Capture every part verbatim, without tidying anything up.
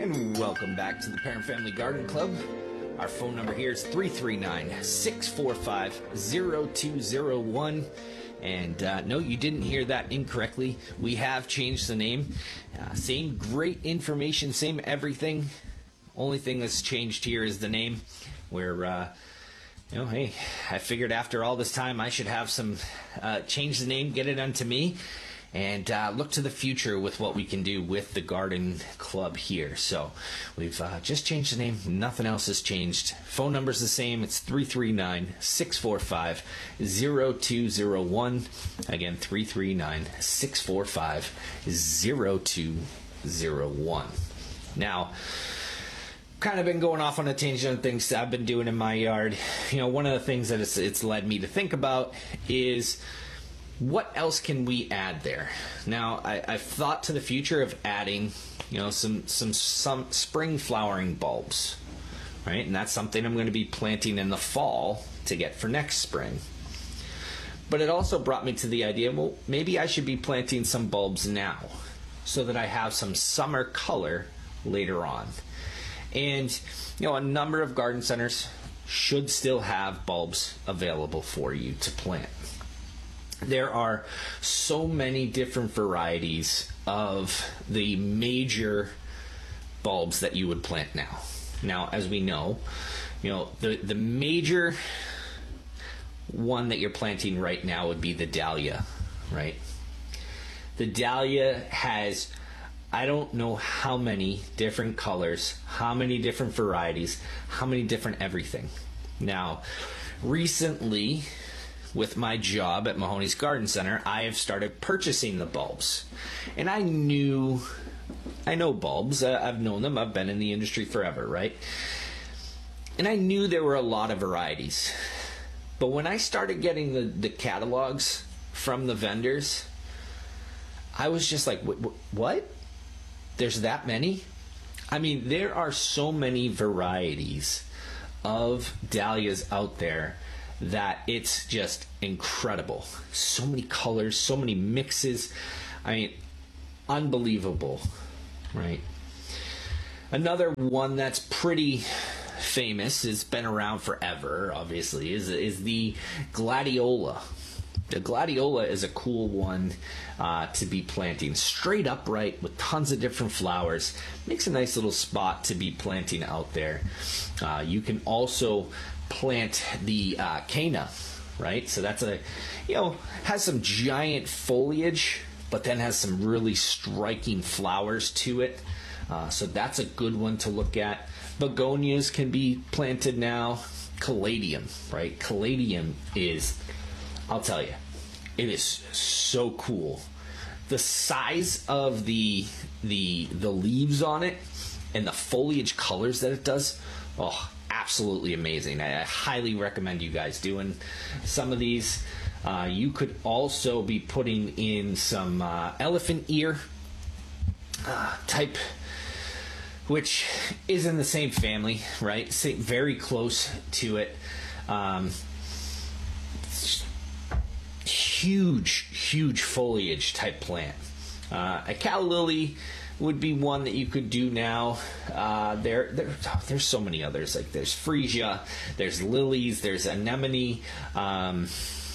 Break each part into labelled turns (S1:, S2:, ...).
S1: And welcome back to the Parent Family Garden Club. Our phone number here is three three nine, six four five, zero two zero one. And uh, no, you didn't hear that incorrectly. We have changed the name. Uh, same great information, same everything. Only thing that's changed here is the name. Where, uh, you know, hey, I figured after all this time I should have some, uh, change the name, get it unto me. And uh, look to the future with what we can do with the garden club here. So we've uh, just changed the name. Nothing else has changed. Phone number's the same. It's three three nine, six four five, zero two zero one. Again, three three nine, six four five, zero two zero one. Now, kind of been going off on a tangent on things I've been doing in my yard. You know, one of the things that it's, it's led me to think about is, what else can we add there? Now, I, I've thought to the future of adding, you know, some some some spring flowering bulbs, right? And that's something I'm going to be planting in the fall to get for next spring. But it also brought me to the idea, well, maybe I should be planting some bulbs now so that I have some summer color later on. And, you know, a number of garden centers should still have bulbs available for you to plant. There are so many different varieties of the major bulbs that you would plant now. Now, as we know, you know, the, the major one that you're planting right now would be the dahlia, right? The dahlia has, I don't know how many different colors, how many different varieties, how many different everything. Now, recently, with my job at Mahoney's Garden Center, I have started purchasing the bulbs. And I knew, I know bulbs, uh, I've known them, I've been in the industry forever, right? And I knew there were a lot of varieties. But when I started getting the, the catalogs from the vendors, I was just like, what? There's that many? I mean, there are so many varieties of dahlias out there that it's just incredible. So many colors, so many mixes. I mean, unbelievable, right? Another one that's pretty famous, has been around forever, obviously, is, is the gladiola. The gladiola is a cool one uh, to be planting straight upright with tons of different flowers. Makes a nice little spot to be planting out there. Uh, you can also plant the uh, canna, right? So that's a, you know, has some giant foliage, but then has some really striking flowers to it. Uh, so that's a good one to look at. Begonias can be planted now. Caladium, right? Caladium is, I'll tell you, it is so cool. The size of the the the leaves on it and the foliage colors that it does, oh, absolutely amazing. I, I highly recommend you guys doing some of these. Uh, you could also be putting in some uh, elephant ear uh, type, which is in the same family, right? Same, very close to it. Um, huge, huge foliage type plant. Uh, a calla lily would be one that you could do now. Uh, there, there, oh, there's so many others. Like there's freesia, there's lilies, there's anemone, um,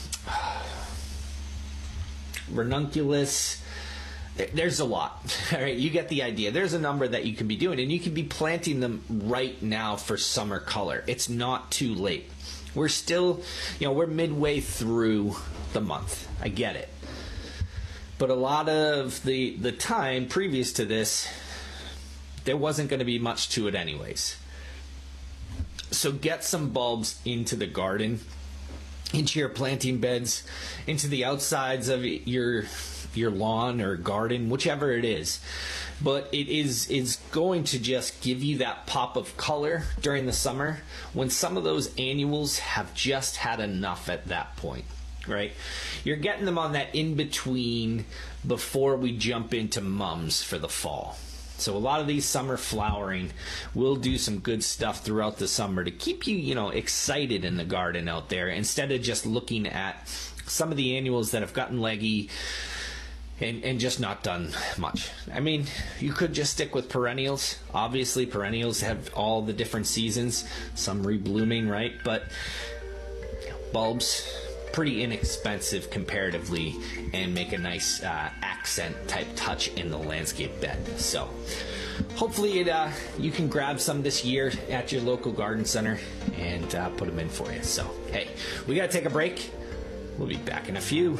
S1: ranunculus. There's a lot. All right, you get the idea. There's a number that you can be doing, and you can be planting them right now for summer color. It's not too late. We're still, you know, we're midway through the month. I get it. But a lot of the, the time previous to this, there wasn't going to be much to it anyways. So get some bulbs into the garden, into your planting beds, into the outsides of your your lawn or garden, whichever it is. But it is is going to just give you that pop of color during the summer when some of those annuals have just had enough at that point. Right? You're getting them on that in-between before we jump into mums for the fall. So a lot of these summer flowering will do some good stuff throughout the summer to keep you, you know, excited in the garden out there instead of just looking at some of the annuals that have gotten leggy and, and just not done much. I mean, you could just stick with perennials. Obviously, perennials have all the different seasons, some reblooming, right? But bulbs, pretty inexpensive comparatively, and make a nice uh, accent type touch in the landscape bed. So hopefully it, uh, you can grab some this year at your local garden center and uh, put them in for you. So hey, we gotta take a break. We'll be back in a few.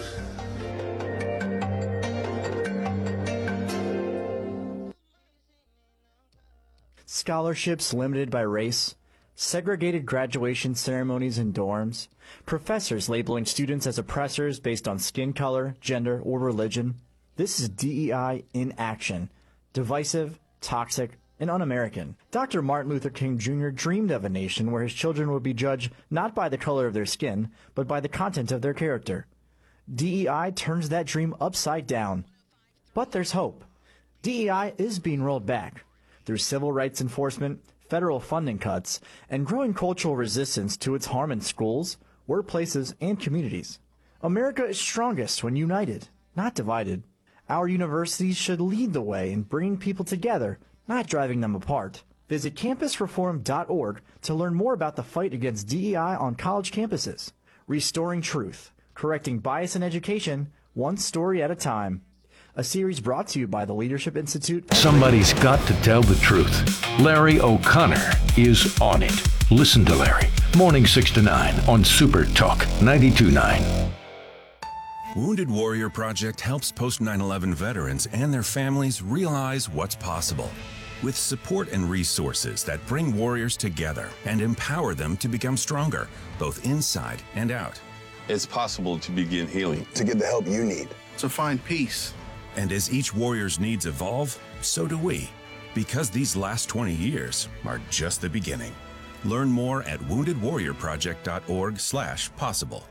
S2: Scholarships limited by race, segregated graduation ceremonies in dorms, professors labeling students as oppressors based on skin color, gender, or religion. This is D E I in action. Divisive, toxic, and un-American. Doctor Martin Luther King Junior dreamed of a nation where his children would be judged not by the color of their skin, but by the content of their character. D E I turns that dream upside down. But there's hope. D E I is being rolled back. Through civil rights enforcement, federal funding cuts, and growing cultural resistance to its harm in schools, workplaces, and communities. America is strongest when united, not divided. Our universities should lead the way in bringing people together, not driving them apart. Visit campus reform dot org to learn more about the fight against D E I on college campuses. Restoring truth, correcting bias in education, one story at a time. A series brought to you by the Leadership Institute.
S3: Somebody's got to tell the truth. Larry O'Connor is on it. Listen to Larry. Morning six to nine on Super Talk ninety-two point nine.
S4: Wounded Warrior Project helps post nine eleven veterans and their families realize what's possible. With support and resources that bring warriors together and empower them to become stronger, both inside and out.
S5: It's possible to begin healing.
S6: To get the help you need.
S7: To find peace.
S4: And as each warrior's needs evolve, so do we. Because these last twenty years are just the beginning. Learn more at wounded warrior project dot org slash possible.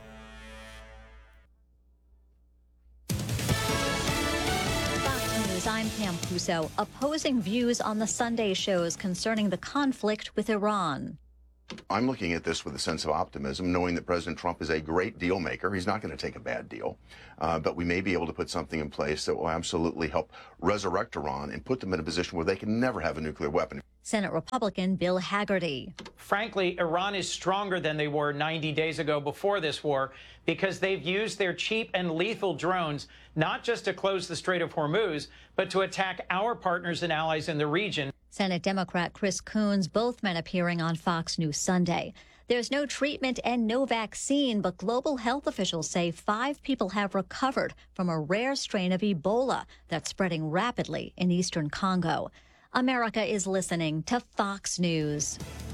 S8: Fox News, I'm Pam Puso. Opposing views on the Sunday shows concerning the conflict with Iran.
S6: I'm looking at this with a sense of optimism, knowing that President Trump is a great deal maker. He's not going to take a bad deal. Uh, but we may be able to put something in place that will absolutely help resurrect Iran and put them in a position where they can never have a nuclear weapon.
S8: Senate Republican Bill Haggerty.
S9: Frankly, Iran is stronger than they were ninety days ago before this war because they've used their cheap and lethal drones not just to close the Strait of Hormuz, but to attack our partners and allies in the region.
S8: Senate Democrat Chris Coons, both men appearing on Fox News Sunday. There's no treatment and no vaccine, but global health officials say five people have recovered from a rare strain of Ebola that's spreading rapidly in eastern Congo. America is listening to Fox News.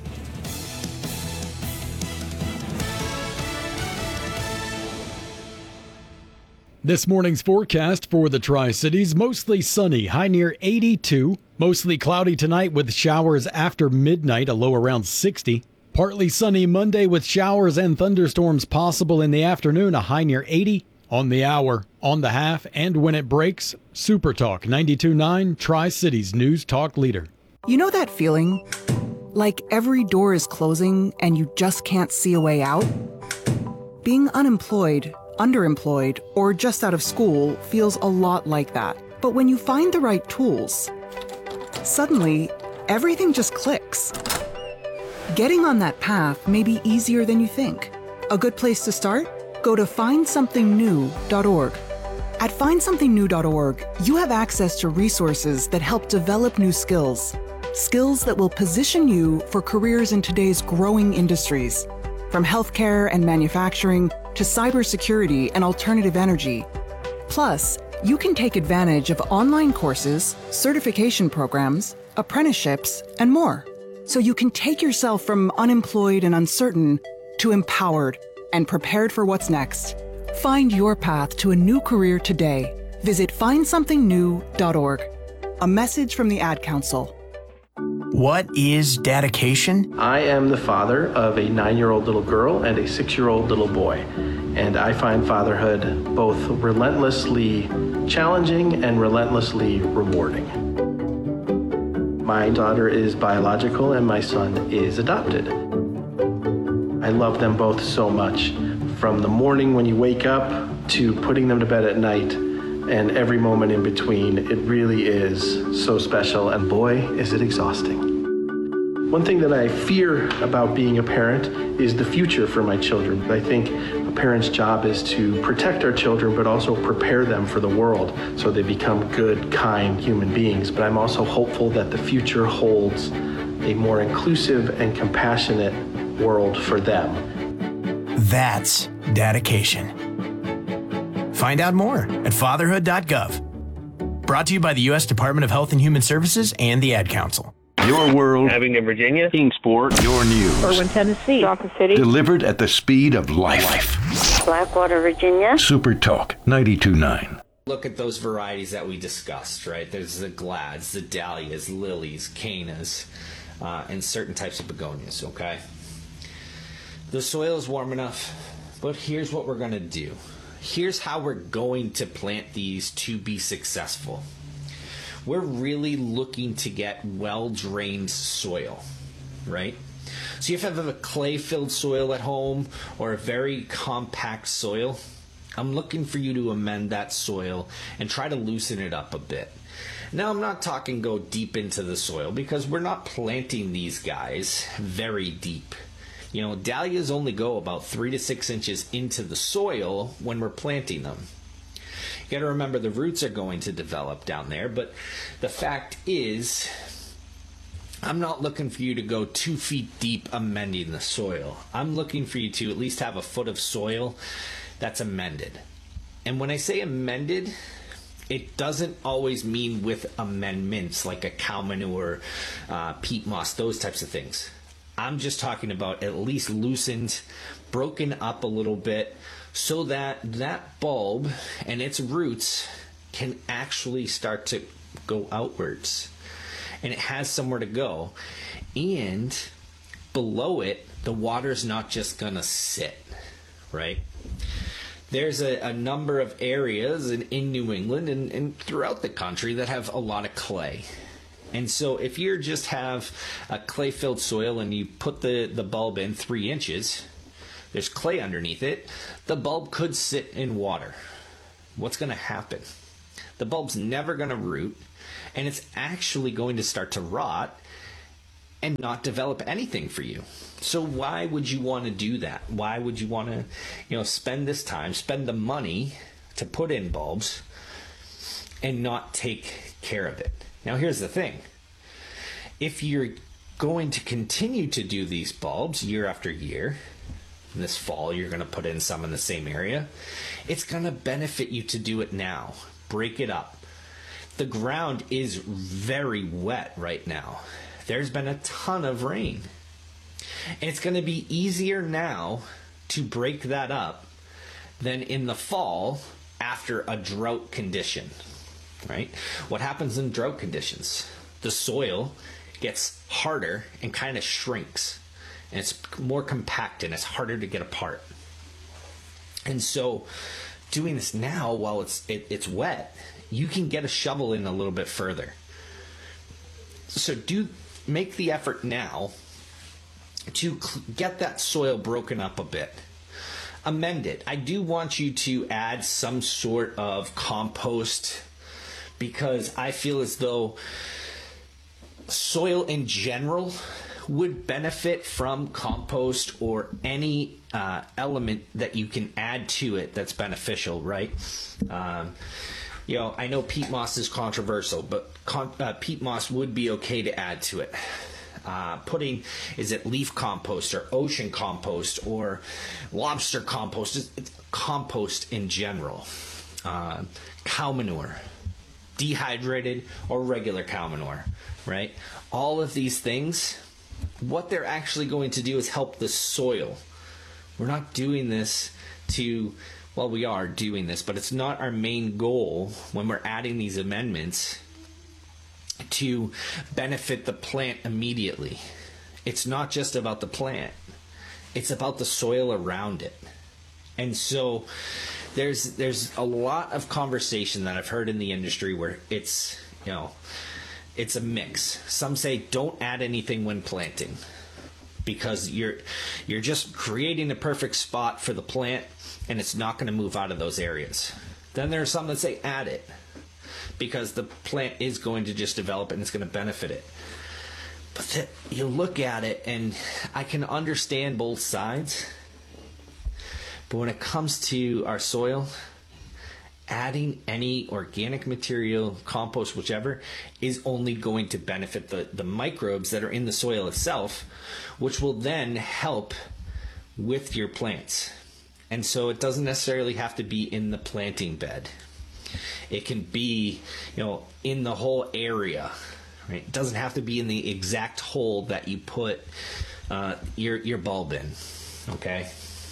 S10: This morning's forecast for the Tri-Cities, mostly sunny, high near eighty-two. Mostly cloudy tonight with showers after midnight, a low around sixty. Partly sunny Monday with showers and thunderstorms possible in the afternoon, a high near eighty. On the hour, on the half, and when it breaks, Super Talk ninety-two point nine, Tri-Cities News Talk Leader.
S11: You know that feeling? Like every door is closing and you just can't see a way out? Being unemployed, underemployed, or just out of school feels a lot like that. But when you find the right tools, suddenly, everything just clicks. Getting on that path may be easier than you think. A good place to start? Go to find something new dot org. At find something new dot org, you have access to resources that help develop new skills. Skills that will position you for careers in today's growing industries. From healthcare and manufacturing to cybersecurity and alternative energy. Plus, you can take advantage of online courses, certification programs, apprenticeships, and more. So you can take yourself from unemployed and uncertain to empowered and prepared for what's next. Find your path to a new career today. Visit find something new dot org. A message from the Ad Council.
S12: What is dedication?
S13: I am the father of a nine-year-old little girl and a six-year-old little boy, and I find fatherhood both relentlessly challenging and relentlessly rewarding. My daughter is biological and my son is adopted. I love them both so much. From the morning when you wake up to putting them to bed at night, and every moment in between. It really is so special, and boy, is it exhausting. One thing that I fear about being a parent is the future for my children. I think a parent's job is to protect our children, but also prepare them for the world so they become good, kind human beings. But I'm also hopeful that the future holds a more inclusive and compassionate world for them.
S12: That's dedication. Find out more at fatherhood dot gov. Brought to you by the U S Department of Health and Human Services and the Ad Council.
S3: Your world,
S7: Abingdon, Virginia, Kingsport,
S3: your news,
S14: Irwin, Tennessee, Dawson City,
S3: delivered at the speed of life.
S14: Blackwater, Virginia,
S3: Super Talk ninety-two point nine.
S1: Look at those varieties that we discussed, right? There's the glads, the dahlias, lilies, cannas, uh, and certain types of begonias, okay? The soil is warm enough, but here's what we're going to do. Here's how we're going to plant these to be successful. We're really looking to get well-drained soil, right? So if you have a clay-filled soil at home or a very compact soil, I'm looking for you to amend that soil and try to loosen it up a bit. Now, I'm not talking go deep into the soil because we're not planting these guys very deep. You know, dahlias only go about three to six inches into the soil when we're planting them. You got to remember the roots are going to develop down there, but the fact is, I'm not looking for you to go two feet deep amending the soil. I'm looking for you to at least have a foot of soil that's amended. And when I say amended, it doesn't always mean with amendments like a cow manure, uh, peat moss, those types of things. I'm just talking about at least loosened, broken up a little bit, so that that bulb and its roots can actually start to go outwards. And it has somewhere to go. And below it, the water's not just going to sit, right? There's a, a number of areas in, in New England and, and throughout the country that have a lot of clay. And so if you just have a clay-filled soil and you put the, the bulb in three inches, there's clay underneath it, the bulb could sit in water. What's going to happen? The bulb's never going to root, and it's actually going to start to rot and not develop anything for you. So why would you want to do that? Why would you want to, you know, spend this time, spend the money to put in bulbs and not take care of it? Now, here's the thing. If you're going to continue to do these bulbs year after year, this fall you're going to put in some in the same area, it's going to benefit you to do it now. Break it up. The ground is very wet right now. There's been a ton of rain. And it's going to be easier now to break that up than in the fall after a drought condition, right? What happens in drought conditions? The soil gets harder and kind of shrinks. And it's more compact and it's harder to get apart. And so doing this now while it's it, it's wet, you can get a shovel in a little bit further. So do make the effort now to get that soil broken up a bit. Amend it. I do want you to add some sort of compost because I feel as though soil in general would benefit from compost or any uh, element that you can add to it that's beneficial, right? Um, you know, I know peat moss is controversial, but con uh, peat moss would be okay to add to it. Uh, putting, is it leaf compost or ocean compost or lobster compost? It's, it's compost in general. Uh, cow manure, dehydrated or regular cow manure, right? All of these things, what they're actually going to do is help the soil. We're not doing this to, well, we are doing this, but it's not our main goal when we're adding these amendments to benefit the plant immediately. It's not just about the plant. It's about the soil around it. And so there's there's a lot of conversation that I've heard in the industry where it's, you know, it's a mix. Some say don't add anything when planting because you're you're just creating the perfect spot for the plant and it's not going to move out of those areas. Then there are some that say add it, because the plant is going to just develop and it's going to benefit it. But the, you look at it, and I can understand both sides. But when it comes to our soil, adding any organic material, compost, whichever, is only going to benefit the, the microbes that are in the soil itself, which will then help with your plants. And so it doesn't necessarily have to be in the planting bed. It can be, you know, in the whole area, right? It doesn't have to be in the exact hole that you put uh, your, your bulb in, okay?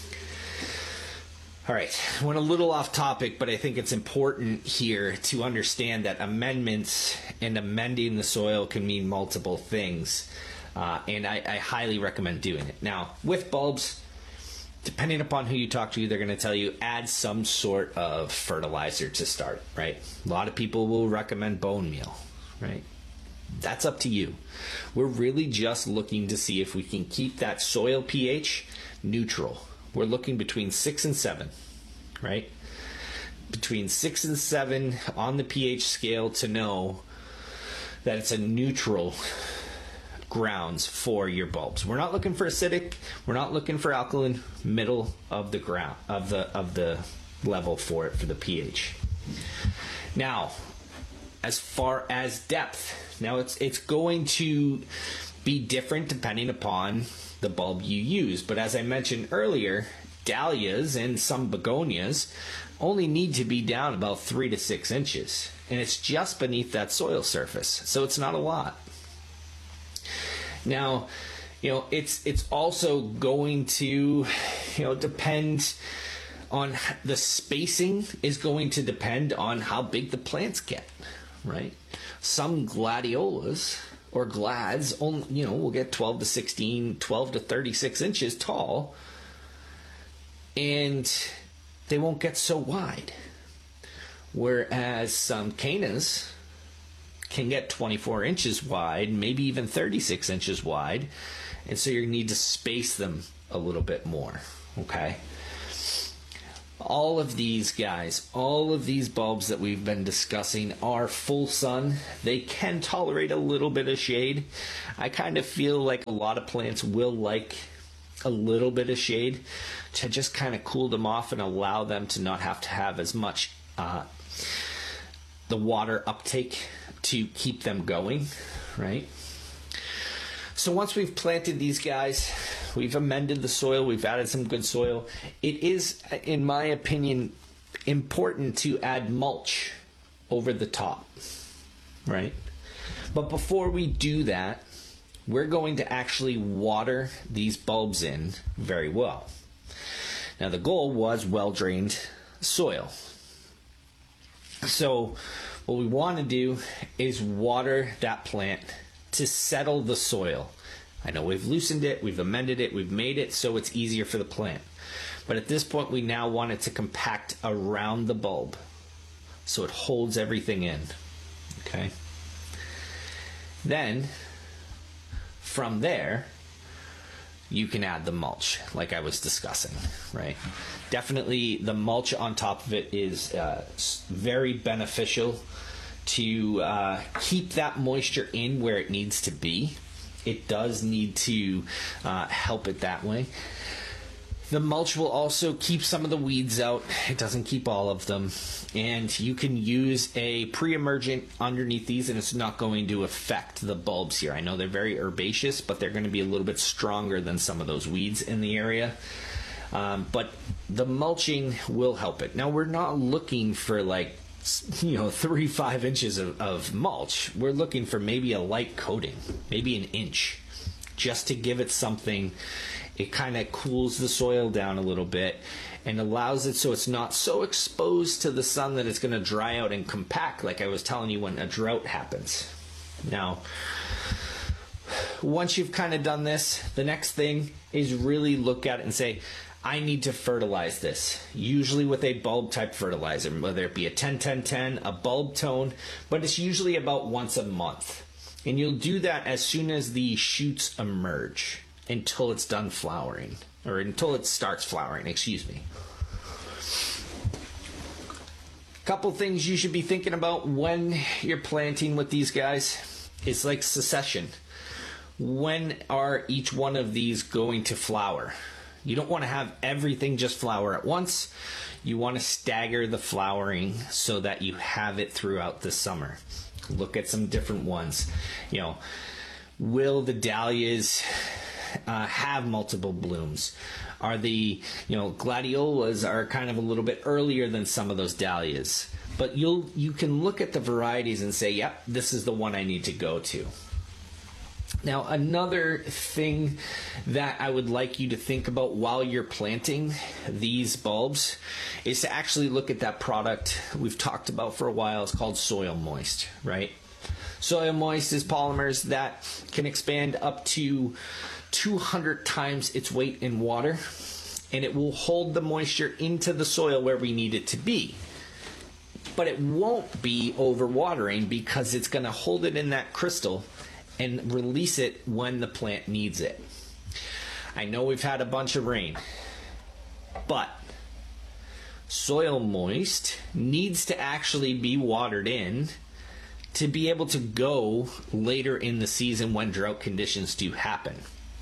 S1: All right, I went a little off topic, but I think it's important here to understand that amendments and amending the soil can mean multiple things, uh, and I, I highly recommend doing it. Now, with bulbs, depending upon who you talk to, they're going to tell you add some sort of fertilizer to start, right? A lot of people will recommend bone meal, right? That's up to you. We're really just looking to see if we can keep that soil pH neutral. We're looking between six and seven, right? Between six and seven on the pH scale to know that it's a neutral grounds for your bulbs. We're not looking for acidic. We're not looking for alkaline. Middle of the ground of the of the level for it for the pH. Now, as far as depth, now it's it's going to be different depending upon the bulb you use. But as I mentioned earlier, dahlias and some begonias only need to be down about three to six inches, and it's just beneath that soil surface, so it's not a lot. Now, you know, it's it's also going to, you know, depend on the spacing is going to depend on how big the plants get, right? Some gladiolas or glads, only, you know, will get twelve to sixteen, twelve to thirty-six inches tall, and they won't get so wide. Whereas some cannas can get twenty-four inches wide, maybe even thirty-six inches wide, and so you need to space them a little bit more, okay? All of these guys, all of these bulbs that we've been discussing are full sun. They can tolerate a little bit of shade. I kind of feel like a lot of plants will like a little bit of shade to just kind of cool them off and allow them to not have to have as much uh, the water uptake to keep them going, right? So once we've planted these guys, we've amended the soil, we've added some good soil. It is, in my opinion, important to add mulch over the top, right? But before we do that, we're going to actually water these bulbs in very well. Now the goal was well-drained soil. So what we want to do is water that plant to settle the soil. I know we've loosened it, we've amended it, we've made it so it's easier for the plant. But at this point, we now want it to compact around the bulb so it holds everything in, okay? Then, from there, you can add the mulch, like I was discussing, right? Definitely the mulch on top of it is uh, very beneficial to uh, keep that moisture in where it needs to be. It does need to uh, help it that way. The mulch will also keep some of the weeds out. It doesn't keep all of them. And you can use a pre-emergent underneath these, and it's not going to affect the bulbs here. I know they're very herbaceous, but they're going to be a little bit stronger than some of those weeds in the area. Um, but the mulching will help it. Now, we're not looking for like, you know, three, five inches of, of mulch. We're looking for maybe a light coating, maybe an inch, just to give it something. It kind of cools the soil down a little bit and allows it so it's not so exposed to the sun that it's going to dry out and compact, like I was telling you when a drought happens. Now, once you've kind of done this, the next thing is really look at it and say, I need to fertilize this, usually with a bulb type fertilizer, whether it be a ten ten ten, a bulb tone, but it's usually about once a month. And you'll do that as soon as the shoots emerge until it's done flowering, or until it starts flowering, excuse me. Couple things you should be thinking about when you're planting with these guys is like succession. When are each one of these going to flower? You don't want to have everything just flower at once. You want to stagger the flowering so that you have it throughout the summer. Look at some different ones. You know, will the dahlias uh, have multiple blooms? Are the, you know, gladiolas are kind of a little bit earlier than some of those dahlias. But you'll you can look at the varieties and say, yep, this is the one I need to go to. Now, another thing that I would like you to think about while you're planting these bulbs is to actually look at that product we've talked about for a while. It's called Soil Moist, right? Soil Moist is polymers that can expand up to two hundred times its weight in water, and it will hold the moisture into the soil where we need it to be. But it won't be overwatering because it's going to hold it in that crystal and release it when the plant needs it. I know we've had a bunch of rain, but Soil Moist needs to actually be watered in to be able to go later in the season when drought conditions do happen.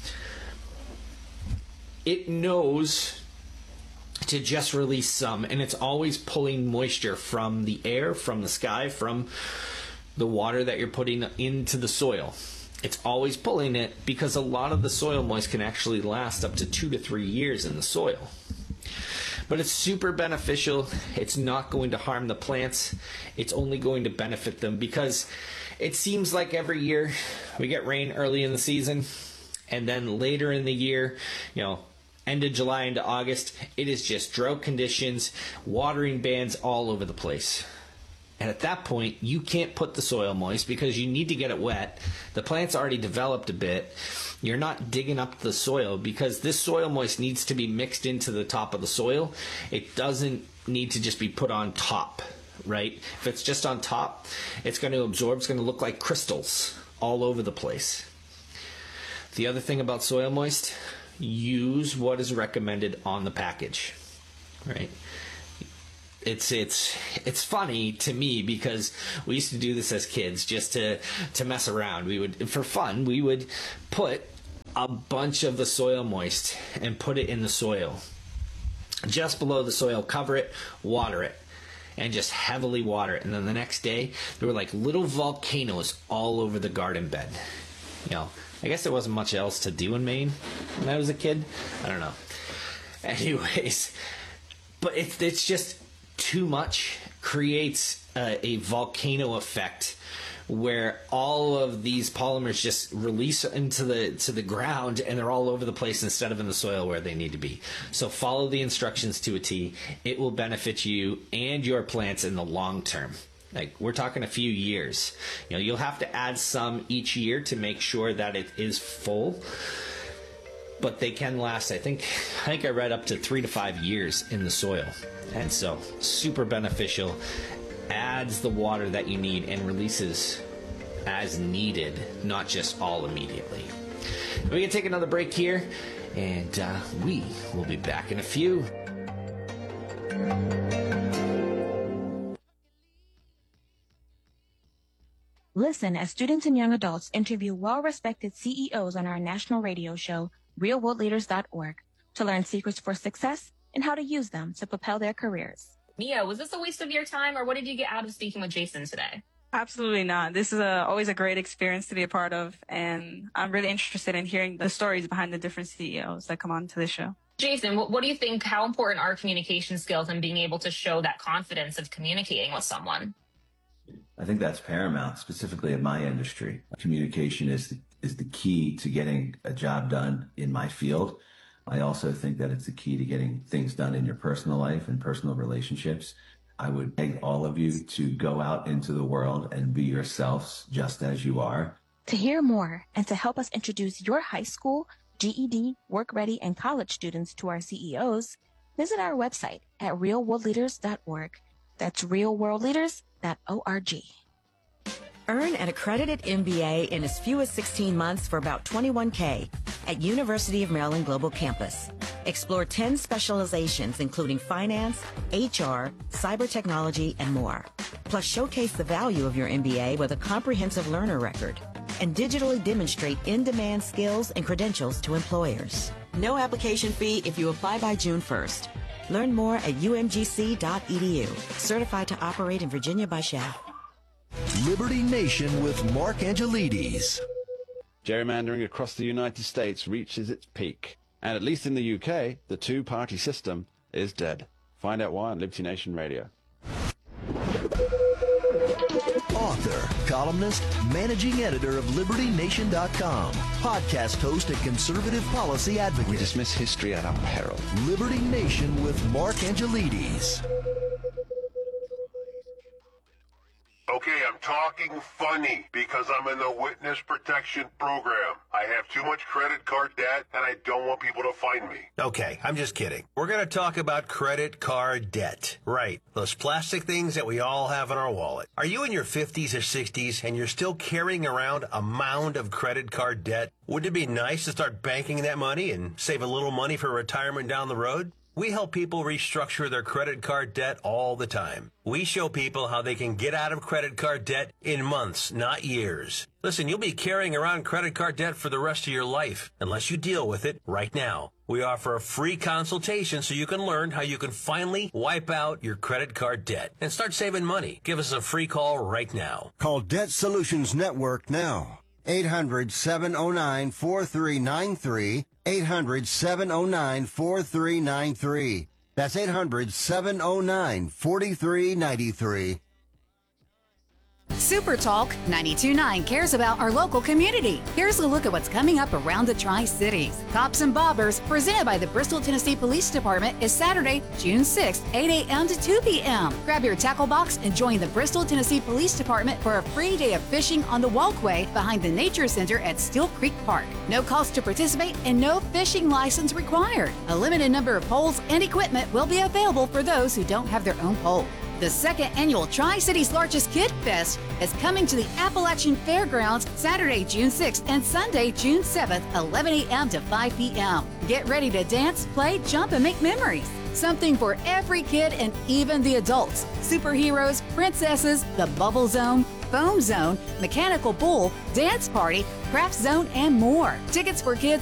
S1: It knows to just release some, and it's always pulling moisture from the air, from the sky, from the water that you're putting into the soil. It's always pulling it because a lot of the Soil Moist can actually last up to two to three years in the soil. But it's super beneficial. It's not going to harm the plants. It's only going to benefit them because it seems like every year we get rain early in the season, and then later in the year, you know, end of July into August, it is just drought conditions, watering bans all over the place. And at that point, you can't put the Soil Moist because you need to get it wet. The plant's already developed a bit. You're not digging up the soil because this Soil Moist needs to be mixed into the top of the soil. It doesn't need to just be put on top, right? If it's just on top, it's going to absorb. It's going to look like crystals all over the place. The other thing about Soil Moist, use what is recommended on the package, right? It's it's it's funny to me because we used to do this as kids just to to mess around. We would, for fun, we would put a bunch of the Soil Moist and put it in the soil. Just below the soil, cover it, water it, and just heavily water it. And then the next day, there were like little volcanoes all over the garden bed. You know, I guess there wasn't much else to do in Maine when I was a kid. I don't know. Anyways, but it's it's just too much creates a, a volcano effect where all of these polymers just release into the to the ground and they're all over the place instead of in the soil where they need to be. So follow the instructions to a T. It will benefit you and your plants in the long term. Like, we're talking a few years. You know, you'll have to add some each year to make sure that it is full, but they can last, I think, I think I read up to three to five years in the soil. And so, super beneficial, adds the water that you need and releases as needed, not just all immediately. We can take another break here, and uh, we will be back in a few.
S15: Listen as students and young adults interview well-respected C E Os on our national radio show, real world leaders dot org, to learn secrets for success and how to use them to propel their careers.
S16: Mia, was this a waste of your time, or what did you get out of speaking with Jason today?
S17: Absolutely not. This is a, always a great experience to be a part of, and I'm really interested in hearing the stories behind the different C E Os that come on to the show.
S16: Jason, what, what do you think, how important are communication skills and being able to show that confidence of communicating with someone?
S18: I think that's paramount, specifically in my industry. Communication is the, is the key to getting a job done in my field. I also think that it's the key to getting things done in your personal life and personal relationships. I would beg all of you to go out into the world and be yourselves just as you are.
S15: To hear more and to help us introduce your high school, G E D, work ready, and college students to our C E Os, visit our website at real world leaders dot org. That's real world leaders dot org.
S19: Earn an accredited M B A in as few as sixteen months for about twenty-one K at University of Maryland Global Campus. Explore ten specializations, including finance, H R, cyber technology, and more. Plus, showcase the value of your M B A with a comprehensive learner record and digitally demonstrate in-demand skills and credentials to employers. No application fee if you apply by June first. Learn more at u m g c dot e d u. Certified to operate in Virginia by S H A.
S20: Liberty Nation with Mark Angelides.
S21: Gerrymandering across the United States reaches its peak. And at least in the U K, the two-party system is dead. Find out why on Liberty Nation Radio.
S20: Author, columnist, managing editor of Liberty Nation dot com, podcast host and conservative policy advocate.
S21: We dismiss history at our peril.
S20: Liberty Nation with Mark Angelides.
S22: Okay, I'm talking funny because I'm in the witness protection program. I have too much credit card debt and I don't want people to find me.
S23: Okay, I'm just kidding. We're going to talk about credit card debt. Right, those plastic things that we all have in our wallet. Are you in your fifties or sixties and you're still carrying around a mound of credit card debt? Wouldn't it be nice to start banking that money and save a little money for retirement down the road? We help people restructure their credit card debt all the time. We show people how they can get out of credit card debt in months, not years. Listen, you'll be carrying around credit card debt for the rest of your life, unless you deal with it right now. We offer a free consultation so you can learn how you can finally wipe out your credit card debt and start saving money. Give us a free call right now.
S24: Call Debt Solutions Network now. eight hundred, seven oh nine, four three nine three. eight hundred, seven oh nine, four three nine three. That's eight hundred, seven oh nine, four three nine three.
S25: Super Talk ninety-two point nine cares about our local community. Here's a look at what's coming up around the Tri-Cities. Cops and Bobbers, presented by the Bristol, Tennessee Police Department, is Saturday, June sixth, eight a.m. to two p.m. Grab your tackle box and join the Bristol, Tennessee Police Department for a free day of fishing on the walkway behind the Nature Center at Steel Creek Park. No cost to participate and no fishing license required. A limited number of poles and equipment will be available for those who don't have their own pole. The second annual Tri-Cities Largest Kid Fest is coming to the Appalachian Fairgrounds Saturday, June sixth and Sunday, June seventh, eleven a.m. to five p.m. Get ready to dance, play, jump, and make memories. Something for every kid and even the adults. Superheroes, princesses, the Bubble Zone, Foam Zone, Mechanical Bull, Dance Party, Craft Zone, and more. Tickets for kids